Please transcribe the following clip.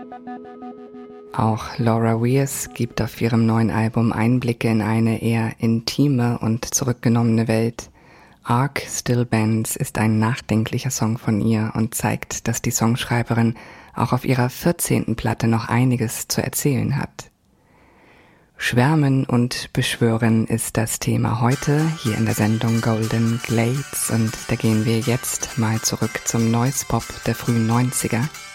Auch Laura Weirs gibt auf ihrem neuen Album Einblicke in eine eher intime und zurückgenommene Welt. Arc Still Bends ist ein nachdenklicher Song von ihr und zeigt, dass die Songschreiberin auch auf ihrer 14. Platte noch einiges zu erzählen hat. Schwärmen und beschwören ist das Thema heute hier in der Sendung Golden Glades und da gehen wir jetzt mal zurück zum Noise Pop der frühen 90er.